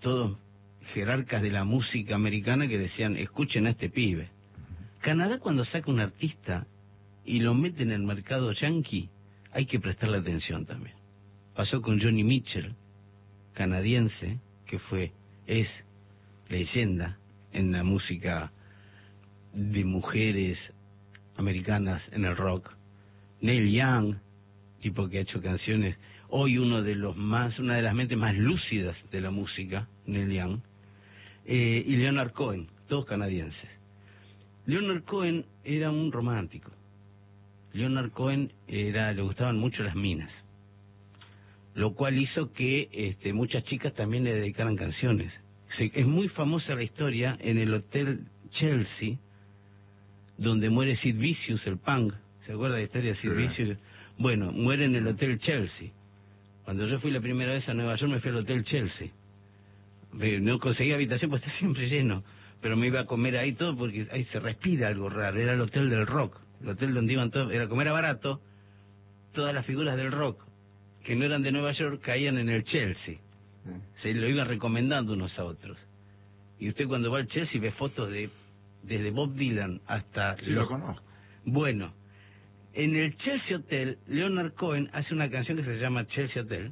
todos jerarcas de la música americana que decían, escuchen a este pibe. Canadá, cuando saca un artista y lo mete en el mercado yankee, hay que prestarle atención también. Pasó con Johnny Mitchell, canadiense, que es leyenda en la música de mujeres americanas en el rock. Neil Young, tipo que ha hecho canciones, hoy una de las mentes más lúcidas de la música, Neil Young, y Leonard Cohen, todos canadienses. Leonard Cohen era un romántico. Leonard Cohen le gustaban mucho las minas, lo cual hizo que muchas chicas también le dedicaran canciones. Es muy famosa la historia en el Hotel Chelsea, donde muere Sid Vicious, el punk. ¿Se acuerda de la historia de Sid Vicious? Bueno, muere en el Hotel Chelsea. Cuando yo fui la primera vez a Nueva York me fui al Hotel Chelsea. No conseguí habitación porque está siempre lleno, pero me iba a comer ahí todo porque ahí se respira algo raro. Era el hotel del rock, el hotel donde iban todos, como era barato, todas las figuras del rock que no eran de Nueva York caían en el Chelsea. Se lo iban recomendando unos a otros. Y usted cuando va al Chelsea ve fotos desde Bob Dylan hasta... Sí, lo conozco. Bueno, en el Chelsea Hotel, Leonard Cohen hace una canción que se llama Chelsea Hotel,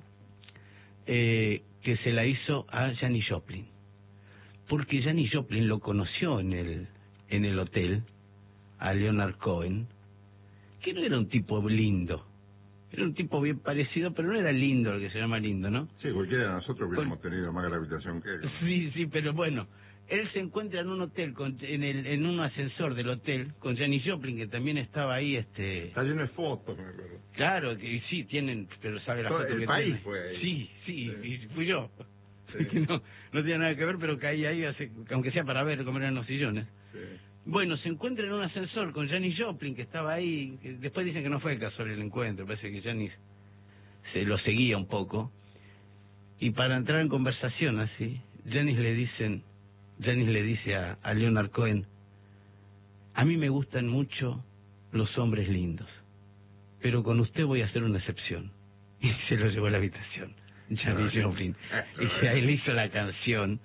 que se la hizo a Janis Joplin. Porque Janis Joplin lo conoció en el hotel, a Leonard Cohen, que no era un tipo lindo. Era un tipo bien parecido, pero no era lindo, lo que se llama lindo, ¿no? Sí, cualquiera de nosotros hubiéramos tenido más gravitación que él, ¿no? Sí, pero bueno, él se encuentra en un hotel, en un ascensor del hotel, con Janis Joplin, que también estaba ahí, Está lleno de fotos, me acuerdo. Claro, que sí, tienen, pero sabe la foto que el país tiene. fue ahí. Sí, y fui yo. Sí. Que no tiene nada que ver, pero caí ahí, aunque sea para ver cómo eran los sillones. Sí. Bueno, se encuentra en un ascensor con Janis Joplin, que estaba ahí. Que después dicen que no fue casual el encuentro, parece que Janis se lo seguía un poco. Y para entrar en conversación así, Janis le dice a Leonard Cohen, a mí me gustan mucho los hombres lindos, pero con usted voy a hacer una excepción. Y se lo llevó a la habitación, Janis Joplin. Y ahí le hizo la canción.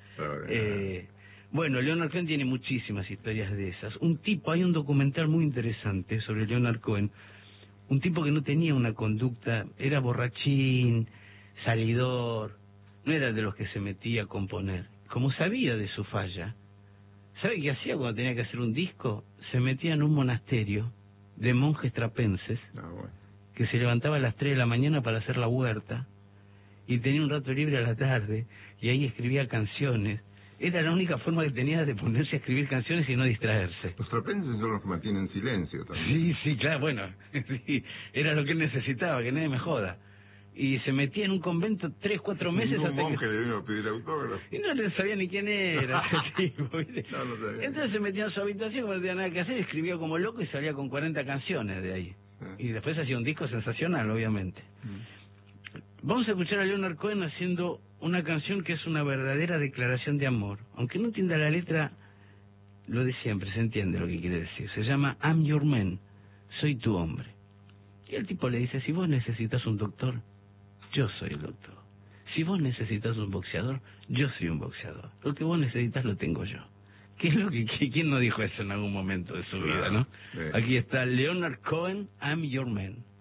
Bueno, Leonard Cohen tiene muchísimas historias de esas. Hay un documental muy interesante sobre Leonard Cohen, un tipo que no tenía una conducta, era borrachín, salidor, no era de los que se metía a componer. Como sabía de su falla, ¿sabe qué hacía cuando tenía que hacer un disco? Se metía en un monasterio de monjes trapenses, que se levantaba a las 3 de la mañana para hacer la huerta, y tenía un rato libre a la tarde, y ahí escribía canciones. Era la única forma que tenía de ponerse a escribir canciones y no distraerse. Los trapenses son los que mantienen silencio también. Sí, claro, bueno, sí, era lo que él necesitaba, que nadie me joda. Y se metía en un convento 3-4 meses un hasta monje que... le vino a pedir autógrafo. Y no le sabía ni quién era ese tipo, ¿viste? No lo sabía. Entonces se metía en su habitación, no tenía nada que hacer, escribía como loco y salía con 40 canciones de ahí. Y después hacía un disco sensacional, obviamente. Vamos a escuchar a Leonard Cohen haciendo una canción que es una verdadera declaración de amor. Aunque no entienda la letra, lo de siempre, se entiende lo que quiere decir. Se llama I'm Your Man, soy tu hombre. Y el tipo le dice, si vos necesitas un doctor, yo soy el doctor. Si vos necesitas un boxeador, yo soy un boxeador. Lo que vos necesitas lo tengo yo. ¿Qué es lo que quién no dijo eso en algún momento de su vida, no? Aquí está Leonard Cohen, I'm Your Man.